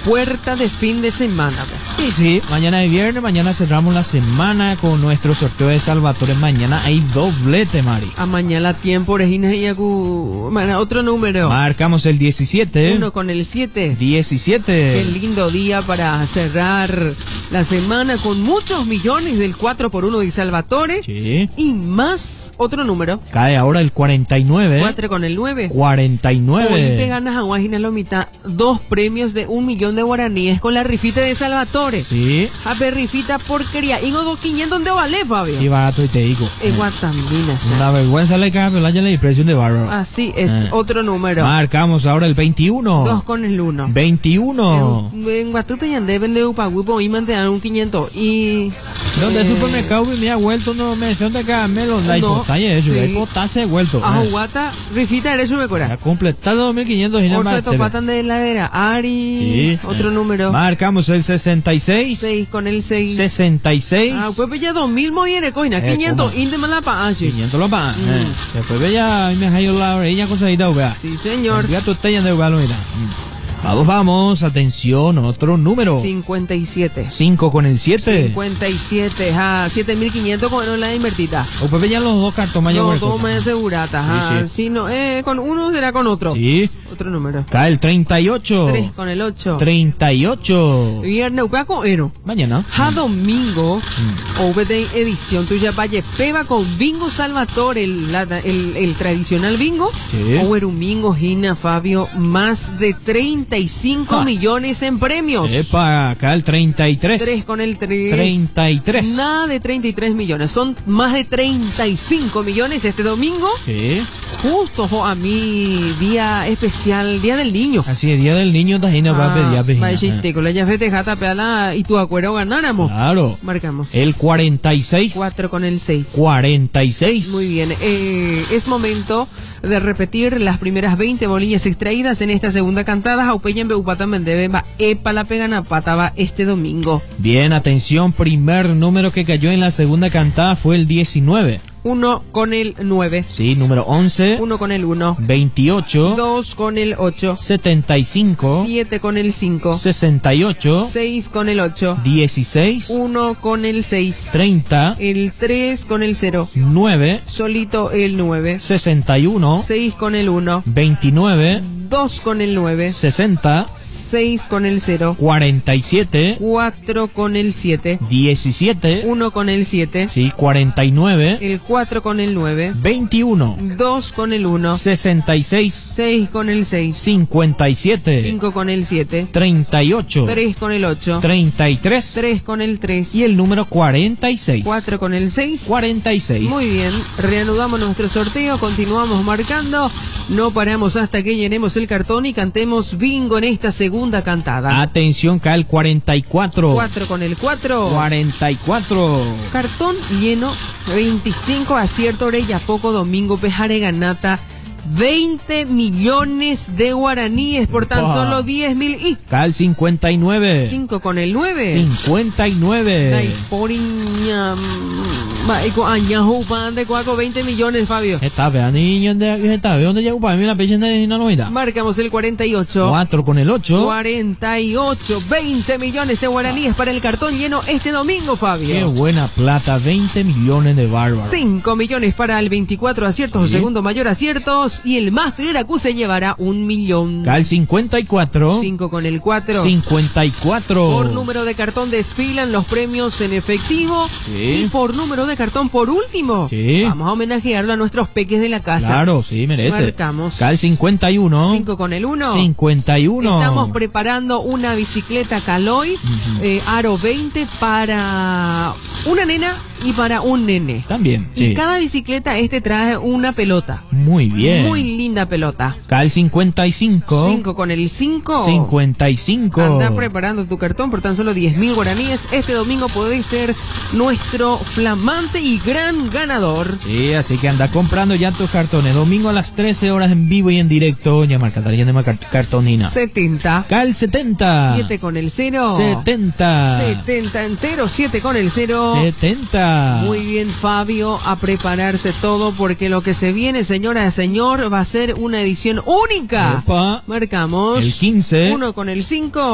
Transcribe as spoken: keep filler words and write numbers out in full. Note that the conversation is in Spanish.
puerta de fin de semana. Sí, sí, mañana es viernes, mañana cerramos la semana con nuestro sorteo de Salvatore. Mañana hay doblete, Mari. A mañana tiempo, Regina y Agu. Otro número. Marcamos el diecisiete. Uno con el siete. diecisiete. Qué lindo día para cerrar la semana con muchos millones del cuatro por uno de Salvatore. Sí. Y más otro número. Cae ahora el cuarenta y nueve. cuatro con el nueve. cuarenta y nueve. Hoy te ganas a Guajina Lomita dos premios de un millón de guaraníes con la rifita de Salvatore. Sí. A ver, rifita porquería. Y no quinientos donde vale, Fabio. Y barato y te digo. Es guatamina. Una vergüenza le cae, pero la le presión de bárbaro. Así es, Eh. otro número. Marcamos ahora el veintiuno. Dos con el uno. veintiuno. En Guatuta ya deben de Upaguipo y mantener un quinientos. Y. Donde el eh, supermercado me ha vuelto no me son de caramelo. La No, hipotaje eso. sí. La hipotaje ha vuelto. A Eh. Guata, rifita eres su Ha mejora. completado dos mil quinientos y nada Otro más. topatan de heladera. Ari. Sí. Otro eh. número. Marcamos el sesenta y seis. seis con el seis. sesenta y seis. Ah, pues ya dos mil moviene, coina. Eh, quinientos. ¿cómo? Inde malapa. quinientos lo pagan. Mm. Eh. Después ve ya me ha ido la orilla cosadita, vea. Sí, señor. El gato está de vea, mira. Vamos, vamos, atención, otro número. cincuenta y siete. cinco con el siete. cincuenta y siete. Ah, siete mil quinientos con la invertida. O pues ya los dos cartones No, muertos. dos me segurata. Ah, Sí, sí. si no, eh, con uno será con otro. Sí. Otro número. Cae el treinta y ocho. tres con el ocho. treinta y ocho. Viernes, upeaco, ero. Mañana. A domingo, o de edición tuya, vaya, peba con bingo Salvatore, el, la- el, el tradicional bingo. Sí. O era un bingo, Gina, Fabio, más de treinta y cinco Ah. millones en premios. Epa, acá el treinta y tres. tres con el tres. treinta y tres. Nada de treinta y tres millones, son más de treinta y cinco millones este domingo. Sí. Justo jo, a mi día especial, Día del Niño. Así es, Día del Niño, Tajina va a pedir a pedir. Vaya, con la llave de jata peala y tu acuerdo ganáramos. Claro. Marcamos. El cuarenta y seis. cuatro con el seis. cuarenta y seis. Muy bien, eh, es momento de repetir las primeras veinte bolillas extraídas en esta segunda cantada. Jaupeyan Beupata Mendebemba, Epa la pegana pataba este domingo. Bien, atención, primer número que cayó en la segunda cantada fue el diecinueve. Uno con el nueve. Sí, número once. Uno con el uno. veintiocho. Dos con el ocho. setenta y cinco. Siete con el cinco. sesenta y ocho. Seis con el ocho. dieciséis. Uno con el seis. treinta. El tres con el cero. nueve. Solito el nueve. sesenta y uno. Seis con el uno. veintinueve. Dos con el nueve. sesenta. Seis con el cero. cuarenta y siete. Cuatro con el siete. diecisiete. Uno con el siete. Sí, cuarenta y nueve. El cuatro con el nueve. veintiuno. Dos con el uno. sesenta y seis. Seis con el seis. cincuenta y siete. Cinco con el siete. treinta y ocho. Tres con el ocho. treinta y tres. Tres con el tres. Y el número cuarenta y seis. Cuatro con el seis. cuarenta y seis. Muy bien, reanudamos nuestro sorteo, continuamos marcando, no paramos hasta que llenemos el cartón y cantemos bingo en esta segunda cantada. Atención, cae el cuarenta y cuatro. Cuatro con el cuatro. cuarenta y cuatro. Cartón lleno, veinticinco acierto, orella poco domingo, pejare ganata. veinte millones de guaraníes por tan Opa. solo diez mil y Cae el cincuenta y nueve. cinco con el nueve. cincuenta y nueve. Dai, poriña, mm, va, y con añajo, pan de cuaco, veinte millones, Fabio. Está, vea, niño, ¿dónde está? ¿Dónde llegó para mí la pecha de una novedad? Marcamos el cuarenta y ocho. cuatro con el ocho. cuarenta y ocho, veinte millones de guaraníes para el cartón lleno este domingo, Qué Fabio. buena plata, veinte millones de bárbaros. cinco millones para el veinticuatro aciertos o Sí. segundo mayor aciertos. Y el Master Acu se llevará un millón. Cae el cincuenta y cuatro. cinco con el cuatro. cincuenta y cuatro. Por número de cartón desfilan los premios en efectivo. Sí. Y por número de cartón, por último, Sí. vamos a homenajearlo a nuestros peques de la casa. Claro, sí, merece. Marcamos. Cae el cincuenta y uno. cinco con el uno. cincuenta y uno. Estamos preparando una bicicleta Caloi, eh, aro veinte para una nena y para un nene. También, Y sí. cada bicicleta este trae una pelota. Muy bien. Muy linda pelota. Cae el cincuenta y cinco. cinco con el cinco. cincuenta y cinco. Anda preparando tu cartón por tan solo diez mil guaraníes. Este domingo podéis ser nuestro flamante y gran ganador. Sí, así que anda comprando ya tus cartones. Domingo a las trece horas en vivo y en directo. Ya marca de marca cartonina. setenta. Cae el setenta. siete con el cero. setenta. setenta entero. siete con el cero. setenta. Muy bien, Fabio, a prepararse todo porque lo que se viene, señora y señor, va a ser una edición única. Opa. Marcamos El quince. uno con el cinco.